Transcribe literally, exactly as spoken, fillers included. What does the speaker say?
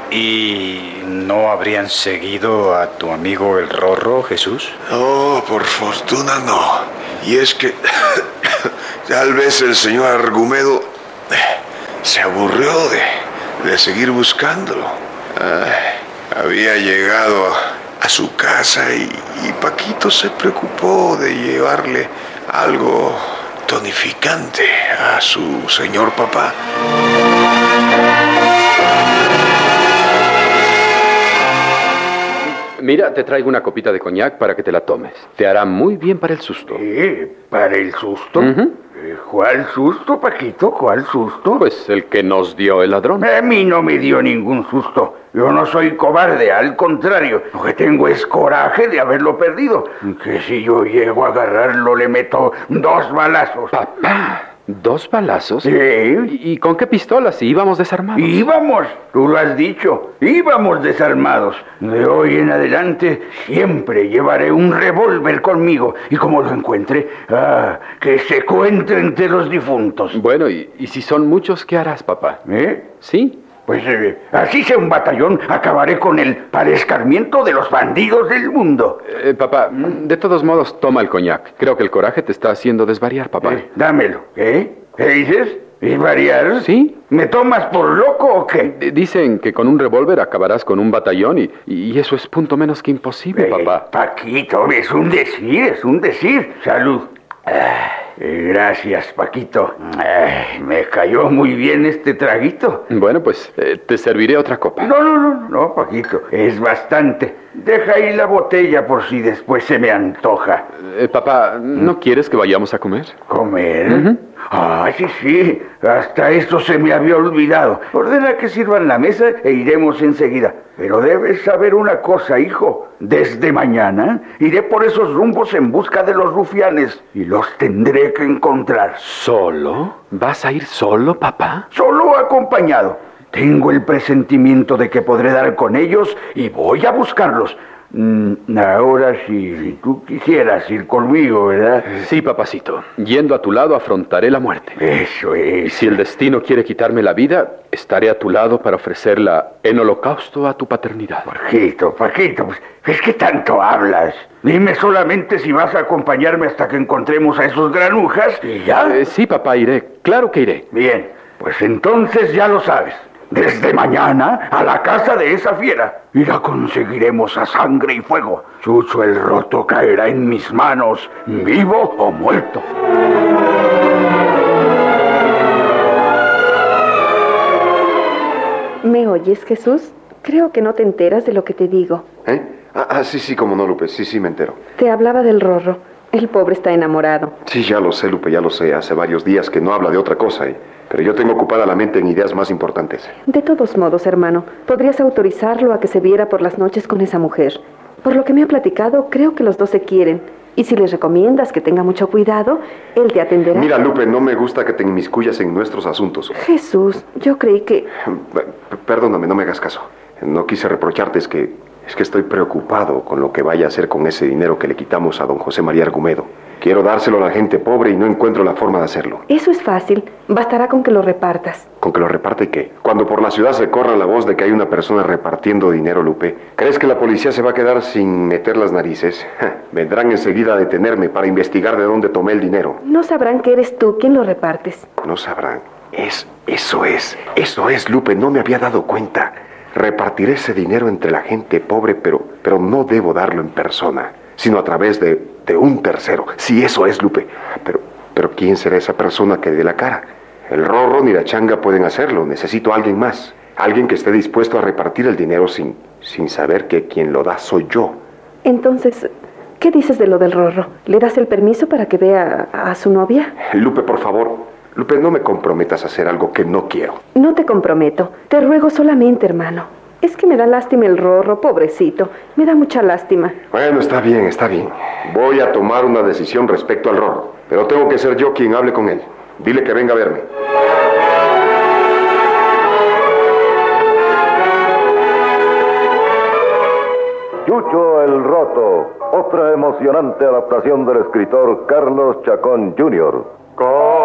¿Y no habrían seguido a tu amigo el Rorro, Jesús? No, por fortuna no. Y es que tal vez el señor Argumedo se aburrió de, de seguir buscándolo. Ay, había llegado a su casa y, y Paquito se preocupó de llevarle algo tonificante a su señor papá. Mira, te traigo una copita de coñac para que te la tomes. Te hará muy bien para el susto. ¿Eh? ¿Para el susto? Uh-huh. ¿Cuál susto, Paquito? ¿Cuál susto? Pues el que nos dio el ladrón. A mí no me dio ningún susto. Yo no soy cobarde, al contrario. Lo que tengo es coraje de haberlo perdido. Que si yo llego a agarrarlo, le meto dos balazos. Papá, ¿dos balazos? Sí. ¿Y con qué pistolas? Si íbamos desarmados. Íbamos, tú lo has dicho. Íbamos desarmados. De hoy en adelante siempre llevaré un revólver conmigo. Y como lo encuentre, ah, que se cuente entre los difuntos. Bueno, ¿y, y si son muchos, qué harás, papá? ¿Eh? ¿Sí? Pues eh, así sea un batallón, acabaré con el para escarmiento de los bandidos del mundo. Eh, papá, de todos modos, toma el coñac. Creo que el coraje te está haciendo desvariar, papá. Eh, dámelo. ¿Eh? ¿Qué dices? ¿Desvariar? ¿Sí? ¿Me tomas por loco o qué? D- Dicen que con un revólver acabarás con un batallón y, y eso es punto menos que imposible, Eh, papá. Paquito, es un decir, es un decir. Salud. Ah, eh, gracias, Paquito. Ah, me cayó muy bien este traguito. Bueno, pues eh, te serviré otra copa. No, no, no, no, Paquito, es bastante. Deja ahí la botella por si después se me antoja. Eh, papá, ¿no quieres que vayamos a comer? ¿Comer? Uh-huh. Ah, sí, sí, hasta eso se me había olvidado. Ordena que sirvan la mesa e iremos enseguida. Pero debes saber una cosa, hijo. Desde mañana iré por esos rumbos en busca de los rufianes y los tendré que encontrar. ¿Solo? ¿Vas a ir solo, papá? Solo acompañado. Tengo el presentimiento de que podré dar con ellos y voy a buscarlos. Mm, ahora si, si tú quisieras ir conmigo, ¿verdad? Sí, papacito. Yendo a tu lado afrontaré la muerte. Eso es. Y si el destino quiere quitarme la vida, estaré a tu lado para ofrecerla en holocausto a tu paternidad. Paquito, Paquito, pues, es que tanto hablas. Dime solamente si vas a acompañarme hasta que encontremos a esos granujas y ya. Eh, sí, papá, iré. Claro que iré. Bien, pues entonces ya lo sabes. Desde mañana a la casa de esa fiera y la conseguiremos a sangre y fuego. Chucho el Roto caerá en mis manos, vivo o muerto. ¿Me oyes, Jesús? Creo que no te enteras de lo que te digo. ¿Eh? Ah, ah, sí, sí, como no, Lupe. Sí, sí, me entero. Te hablaba del Rorro. El pobre está enamorado. Sí, ya lo sé, Lupe, ya lo sé. Hace varios días que no habla de otra cosa, ¿eh? Pero yo tengo ocupada la mente en ideas más importantes. De todos modos, hermano, podrías autorizarlo a que se viera por las noches con esa mujer. Por lo que me ha platicado, creo que los dos se quieren. Y si les recomiendas que tenga mucho cuidado, él te atenderá. Mira, Lupe, no me gusta que te inmiscuyas en nuestros asuntos. Jesús, yo creí que... P- Perdóname, no me hagas caso. No quise reprocharte, es que... Es que estoy preocupado con lo que vaya a hacer con ese dinero que le quitamos a don José María Argumedo. Quiero dárselo a la gente pobre y no encuentro la forma de hacerlo. Eso es fácil. Bastará con que lo repartas. ¿Con que lo reparte qué? Cuando por la ciudad se corra la voz de que hay una persona repartiendo dinero, Lupe, ¿crees que la policía se va a quedar sin meter las narices? Ja, vendrán enseguida a detenerme para investigar de dónde tomé el dinero. No sabrán que eres tú quien lo repartes. No sabrán. Es, eso es, eso es, Lupe, no me había dado cuenta. Repartiré ese dinero entre la gente pobre, pero, pero no debo darlo en persona, sino a través de, de un tercero. Sí, eso es, Lupe. Pero, pero ¿quién será esa persona que dé la cara? El Rorro ni la Changa pueden hacerlo. Necesito a alguien más. Alguien que esté dispuesto a repartir el dinero sin, sin saber que quien lo da soy yo. Entonces, ¿qué dices de lo del Rorro? ¿Le das el permiso para que vea a, a su novia? Lupe, por favor. Lupe, no me comprometas a hacer algo que no quiero. No te comprometo. Te ruego solamente, hermano. Es que me da lástima el Rorro, pobrecito. Me da mucha lástima. Bueno, está bien, está bien. Voy a tomar una decisión respecto al Rorro. Pero tengo que ser yo quien hable con él. Dile que venga a verme. Chucho el Roto, otra emocionante adaptación del escritor Carlos Chacón junior Con